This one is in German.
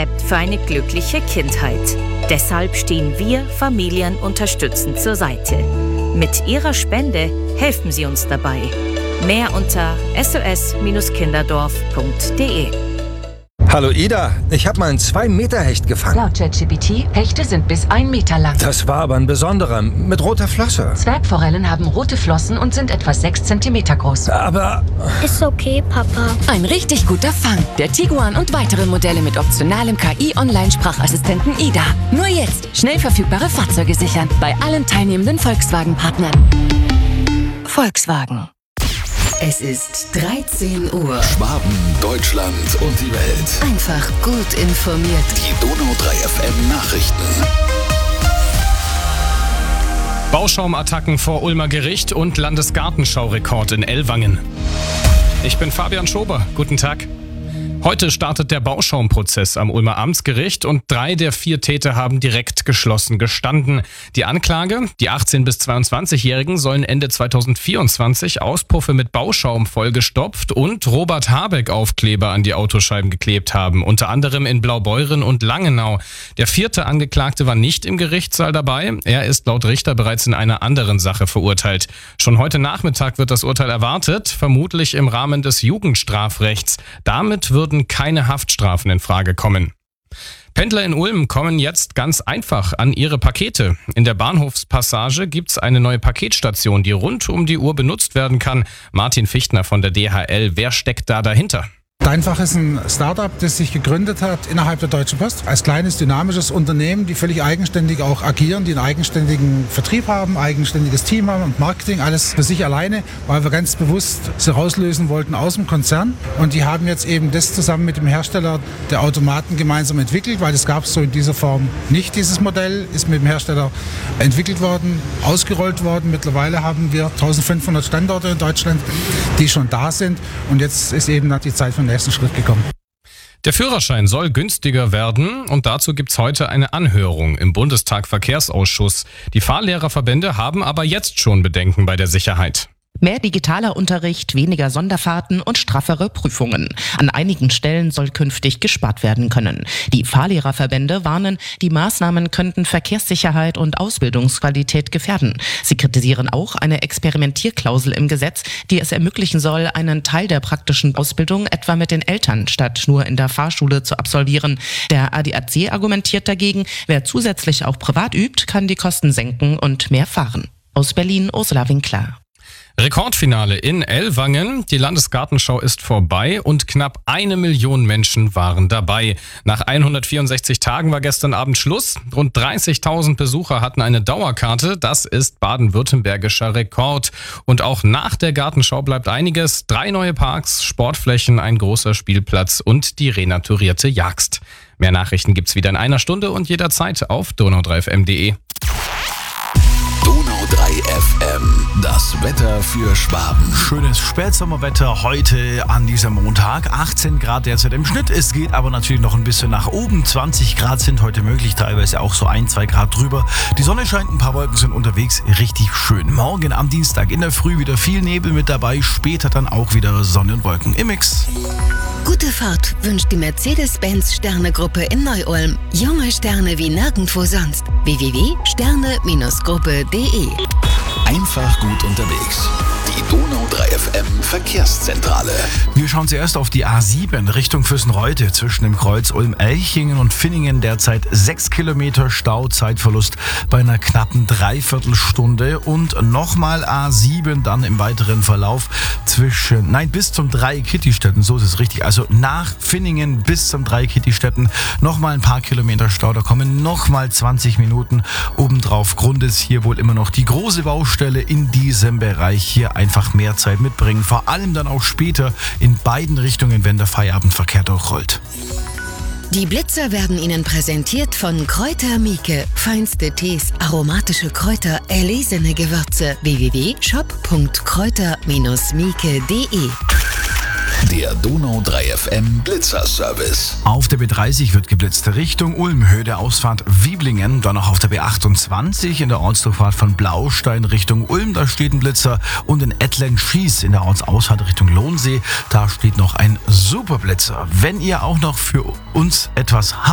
Rezept für eine glückliche Kindheit. Deshalb stehen wir Familien unterstützend zur Seite. Mit Ihrer Spende helfen Sie uns dabei. Mehr unter sos-kinderdorf.de. Hallo Ida, ich habe mal einen 2-Meter-Hecht gefangen. Laut ChatGPT, Hechte sind bis 1 Meter lang. Das war aber ein besonderer, mit roter Flosse. Zwergforellen haben rote Flossen und sind etwa 6 Zentimeter groß. Aber... Ist okay, Papa. Ein richtig guter Fang. Der Tiguan und weitere Modelle mit optionalem KI-Online-Sprachassistenten Ida. Nur jetzt schnell verfügbare Fahrzeuge sichern. Bei allen teilnehmenden Volkswagen-Partnern. Volkswagen. Es ist 13 Uhr. Schwaben, Deutschland und die Welt. Einfach gut informiert. Die Donau 3 FM Nachrichten. Bauschaumattacken vor Ulmer Gericht und Landesgartenschaurekord in Ellwangen. Ich bin Fabian Schober. Guten Tag. Heute startet der Bauschaumprozess am Ulmer Amtsgericht und 3 der 4 Täter haben direkt geschlossen gestanden. Die Anklage, die 18- bis 22-Jährigen sollen Ende 2024 Auspuffe mit Bauschaum vollgestopft und Robert Habeck-Aufkleber an die Autoscheiben geklebt haben, unter anderem in Blaubeuren und Langenau. Der 4. Angeklagte war nicht im Gerichtssaal dabei. Er ist laut Richter bereits in einer anderen Sache verurteilt. Schon heute Nachmittag wird das Urteil erwartet, vermutlich im Rahmen des Jugendstrafrechts. Damit würden keine Haftstrafen in Frage kommen. Pendler in Ulm kommen jetzt ganz einfach an ihre Pakete. In der Bahnhofspassage gibt's eine neue Paketstation, die rund um die Uhr benutzt werden kann. Martin Fichtner von der DHL. Wer steckt da dahinter? Einfach ist ein Startup, das sich gegründet hat innerhalb der Deutschen Post. Als kleines, dynamisches Unternehmen, die völlig eigenständig auch agieren, die einen eigenständigen Vertrieb haben, eigenständiges Team haben und Marketing, alles für sich alleine, weil wir ganz bewusst sie rauslösen wollten aus dem Konzern. Und die haben jetzt eben das zusammen mit dem Hersteller der Automaten gemeinsam entwickelt, weil das gab es so in dieser Form nicht. Dieses Modell ist mit dem Hersteller entwickelt worden, ausgerollt worden. Mittlerweile haben wir 1500 Standorte in Deutschland, die schon da sind. Und jetzt ist eben die Zeit für den nächsten Schritt gekommen. Der Führerschein soll günstiger werden und dazu gibt's heute eine Anhörung im Bundestag Verkehrsausschuss. Die Fahrlehrerverbände haben aber jetzt schon Bedenken bei der Sicherheit. Mehr digitaler Unterricht, weniger Sonderfahrten und straffere Prüfungen. An einigen Stellen soll künftig gespart werden können. Die Fahrlehrerverbände warnen, die Maßnahmen könnten Verkehrssicherheit und Ausbildungsqualität gefährden. Sie kritisieren auch eine Experimentierklausel im Gesetz, die es ermöglichen soll, einen Teil der praktischen Ausbildung etwa mit den Eltern statt nur in der Fahrschule zu absolvieren. Der ADAC argumentiert dagegen, wer zusätzlich auch privat übt, kann die Kosten senken und mehr fahren. Aus Berlin, Ursula Winkler. Rekordfinale in Ellwangen. Die Landesgartenschau ist vorbei und knapp 1 Million Menschen waren dabei. Nach 164 Tagen war gestern Abend Schluss. Rund 30.000 Besucher hatten eine Dauerkarte. Das ist baden-württembergischer Rekord. Und auch nach der Gartenschau bleibt einiges. 3 neue Parks, Sportflächen, ein großer Spielplatz und die renaturierte Jagst. Mehr Nachrichten gibt's wieder in einer Stunde und jederzeit auf donau3fm.de. Donau 3 FM, das Wetter für Schwaben. Schönes Spätsommerwetter heute an diesem Montag. 18 Grad derzeit im Schnitt. Es geht aber natürlich noch ein bisschen nach oben. 20 Grad sind heute möglich, teilweise auch so 1-2 Grad drüber. Die Sonne scheint, ein paar Wolken sind unterwegs. Richtig schön. Morgen am Dienstag in der Früh wieder viel Nebel mit dabei. Später dann auch wieder Sonne und Wolken im Mix. Gute Fahrt wünscht die Mercedes-Benz Sterne-Gruppe in Neu-Ulm. Junge Sterne wie nirgendwo sonst. www.sterne-gruppe.de. Einfach gut unterwegs. Die Donau 3 FM Verkehrszentrale. Wir schauen zuerst auf die A7 Richtung Füssenreuth zwischen dem Kreuz Ulm-Elchingen und Finningen. Derzeit 6 Kilometer Stau, Zeitverlust bei einer knappen Dreiviertelstunde. Und nochmal A7 dann im weiteren Verlauf bis zum Dreieck-Kittistetten. So ist es richtig. Also nach Finningen bis zum Dreieck-Kittistetten nochmal ein paar Kilometer Stau. Da kommen nochmal 20 Minuten obendrauf. Grund ist hier wohl immer noch die große Baustelle in diesem Bereich. Hier einfach mehr Zeit mitbringen. Vor allem dann auch später in beiden Richtungen, wenn der Feierabendverkehr durchrollt. Die Blitzer werden Ihnen präsentiert von Kräuter Mieke. Feinste Tees, aromatische Kräuter, erlesene Gewürze. www.shop.kräuter-mieke.de. Der Donau 3 FM Blitzer-Service. Auf der B30 wird geblitzt Richtung Ulm, Höhe der Ausfahrt Wieblingen. Dann noch auf der B28 in der Ortsdurchfahrt von Blaustein Richtung Ulm, da steht ein Blitzer. Und in Ettlen-Schieß in der Ortsausfahrt Richtung Lohnsee, da steht noch ein Superblitzer. Wenn ihr auch noch für uns etwas habt,